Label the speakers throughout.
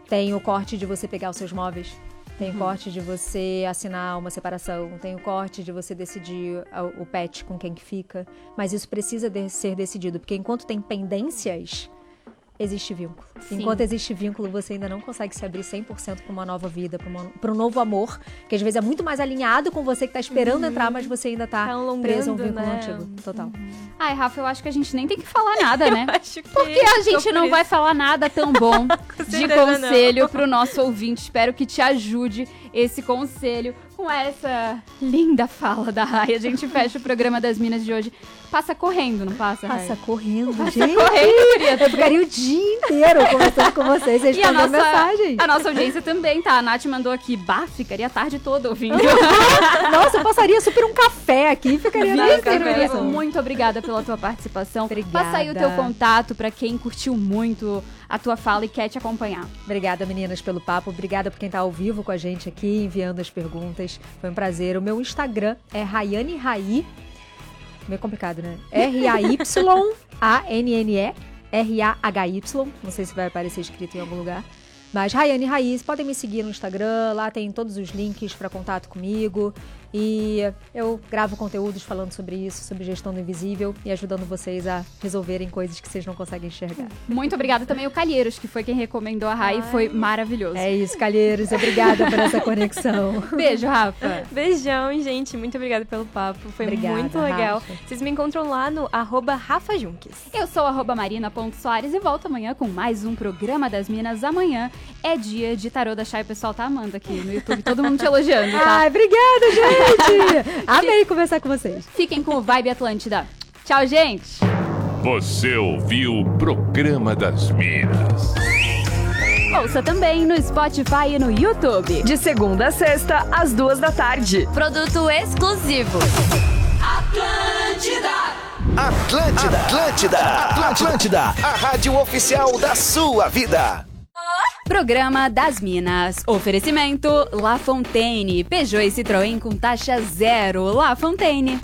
Speaker 1: Tem o corte de você pegar os seus móveis. Tem o corte de você assinar uma separação. Tem o corte de você decidir o pet com quem que fica. Mas isso precisa ser decidido. Porque enquanto tem pendências, existe vínculo.
Speaker 2: Sim.
Speaker 1: Enquanto existe vínculo, você ainda não consegue se abrir 100% para uma nova vida, para um novo amor, que às vezes é muito mais alinhado com você que tá esperando entrar, mas você ainda tá preso a um vínculo antigo. Total.
Speaker 2: Ai, Rafa, eu acho que a gente nem tem que falar nada, né?
Speaker 3: Acho que
Speaker 2: Porque a gente não vai falar nada tão bom de conselho pro nosso ouvinte. Espero que te ajude esse conselho. Com essa linda fala da Rai, a gente fecha o programa das Minas de hoje. Passa correndo, não passa, Rai?
Speaker 1: Passa correndo,
Speaker 2: Passa
Speaker 1: gente.
Speaker 2: correndo, querida.
Speaker 1: Eu ficaria o dia inteiro conversando com vocês,
Speaker 2: E a
Speaker 1: respondendo mensagem.
Speaker 2: nossa audiência também, tá? A Nath mandou aqui, ficaria a tarde toda ouvindo.
Speaker 1: Nossa, eu passaria super um café aqui, ficaria
Speaker 2: Querida, muito obrigada pela tua participação.
Speaker 1: Obrigada.
Speaker 2: Passa aí o teu contato pra quem curtiu muito a tua fala e quer te acompanhar.
Speaker 1: Obrigada, meninas, pelo papo. Obrigada por quem tá ao vivo com a gente aqui, enviando as perguntas. Foi um prazer. O meu Instagram é Rayane Raí. Meio complicado, né? RAYANNE RAHY. Não sei se vai aparecer escrito em algum lugar. Mas Rayane Raí, podem me seguir no Instagram. Lá tem todos os links para contato comigo. E eu gravo conteúdos falando sobre isso, sobre gestão do invisível e ajudando vocês a resolverem coisas que vocês não conseguem enxergar.
Speaker 2: Muito obrigada também o Calheiros, que foi quem recomendou a Rai, foi maravilhoso.
Speaker 1: É isso, Calheiros. Obrigada por essa conexão.
Speaker 2: Beijo, Rafa.
Speaker 3: Beijão, gente. Muito obrigada pelo papo. Foi
Speaker 1: Obrigada,
Speaker 3: muito legal.
Speaker 1: Rafa.
Speaker 3: Vocês me encontram lá no @RafaJunques.
Speaker 2: Eu sou @marina.soares e volto amanhã com mais um programa das Minas. Amanhã é dia de tarô da Chay. O pessoal tá amando aqui no YouTube, todo mundo te elogiando, tá?
Speaker 1: Ai, obrigada, gente! Amei conversar com vocês.
Speaker 2: Fiquem com o Vibe Atlântida. Tchau, gente!
Speaker 4: Você ouviu o Programa das Minas.
Speaker 2: Ouça também no Spotify e no YouTube.
Speaker 5: De segunda a sexta, às 2h.
Speaker 6: Produto exclusivo.
Speaker 7: Atlântida, a rádio oficial da sua vida.
Speaker 2: Programa das Minas. Oferecimento La Fontaine. Peugeot e Citroën com taxa zero. La Fontaine.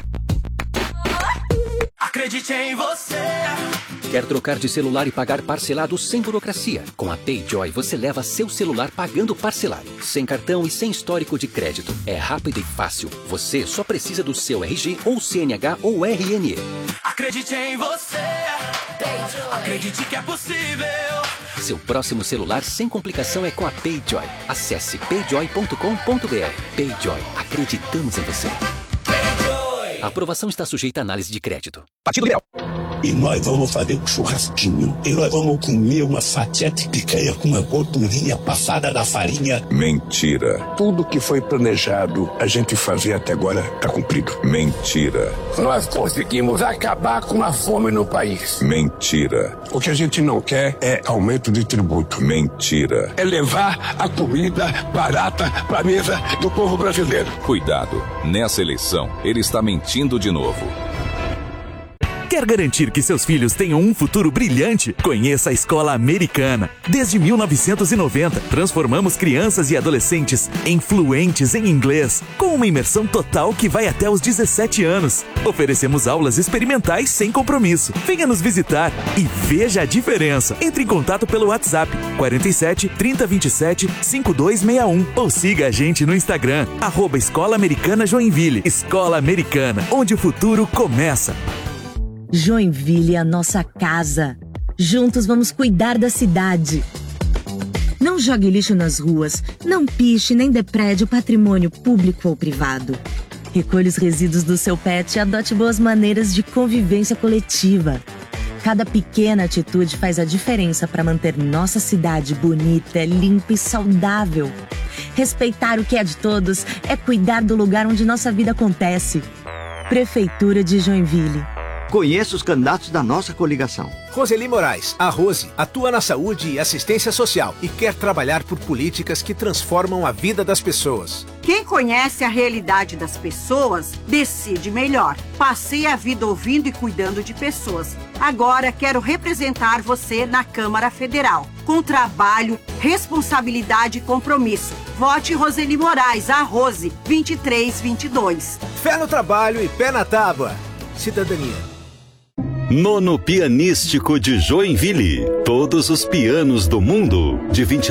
Speaker 8: Acredite em você.
Speaker 9: Quer trocar de celular e pagar parcelado sem burocracia? Com a PayJoy você leva seu celular pagando parcelado, sem cartão e sem histórico de crédito. É rápido e fácil. Você só precisa do seu RG ou CNH ou RNE.
Speaker 8: Acredite em você. Acredite que é possível.
Speaker 9: Seu próximo celular sem complicação é com a PayJoy. Acesse payjoy.com.br. PayJoy. Acreditamos em você. A aprovação está sujeita à análise de crédito.
Speaker 7: Partido Liberal.
Speaker 10: E nós vamos fazer um churrasquinho. E nós vamos comer uma fatiete de picanha com uma gordurinha passada da farinha.
Speaker 11: Mentira.
Speaker 10: Tudo que foi planejado a gente fazer até agora tá cumprido.
Speaker 11: Mentira.
Speaker 10: Nós conseguimos acabar com a fome no país.
Speaker 11: Mentira.
Speaker 10: O que a gente não quer é aumento de tributo.
Speaker 11: Mentira.
Speaker 10: É levar a comida barata pra mesa do povo brasileiro.
Speaker 4: Cuidado, nessa eleição ele está mentindo de novo.
Speaker 12: Quer garantir que seus filhos tenham um futuro brilhante? Conheça a Escola Americana. Desde 1990, transformamos crianças e adolescentes em fluentes em inglês, com uma imersão total que vai até os 17 anos. Oferecemos aulas experimentais sem compromisso. Venha nos visitar e veja a diferença. Entre em contato pelo WhatsApp 47 30 27 5261 ou siga a gente no Instagram @Escola Americana Joinville. Escola Americana, onde o futuro começa.
Speaker 13: Joinville é a nossa casa. Juntos vamos cuidar da cidade. Não jogue lixo nas ruas, não piche nem deprede o patrimônio público ou privado. Recolha os resíduos do seu pet e adote boas maneiras de convivência coletiva. Cada pequena atitude faz a diferença para manter nossa cidade bonita, limpa e saudável. Respeitar o que é de todos é cuidar do lugar onde nossa vida acontece. Prefeitura de Joinville.
Speaker 14: Conheça os candidatos da nossa coligação.
Speaker 7: Roseli Moraes, a Rose, atua na saúde e assistência social e quer trabalhar por políticas que transformam a vida das pessoas.
Speaker 15: Quem conhece a realidade das pessoas, decide melhor. Passei a vida ouvindo e cuidando de pessoas. Agora quero representar você na Câmara Federal. Com trabalho, responsabilidade e compromisso. Vote Roseli Moraes, a Rose, 2322.
Speaker 7: Fé no trabalho e pé na tábua. Cidadania.
Speaker 16: Nono Pianístico de Joinville. Todos os pianos do mundo. De